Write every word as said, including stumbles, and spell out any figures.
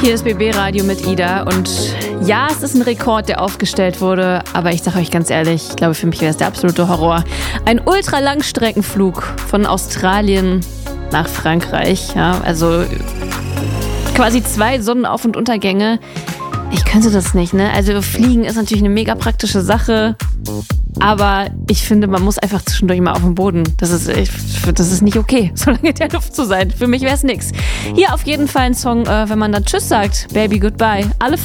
Hier ist B B-Radio mit Ida und ja, es ist ein Rekord, der aufgestellt wurde, aber ich sage euch ganz ehrlich, ich glaube, für mich wäre es der absolute Horror. Ein Ultralangstreckenflug von Australien nach Frankreich, ja, also quasi zwei Sonnenauf- und Untergänge. Ich könnte das nicht, ne? Also Fliegen ist natürlich eine mega praktische Sache, aber ich finde, man muss einfach zwischendurch mal auf dem Boden. Das ist, ich, das ist nicht okay, so lange in der Luft zu sein. Für mich wäre es nix. Hier auf jeden Fall ein Song, äh, wenn man dann Tschüss sagt, Baby Goodbye. Alle